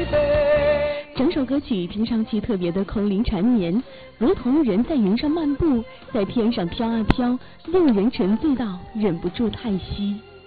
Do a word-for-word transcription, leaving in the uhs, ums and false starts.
整首歌曲听上去特别的空灵缠绵，如同人在云上漫步，在天上飘啊飘，令人沉醉到忍不住叹息。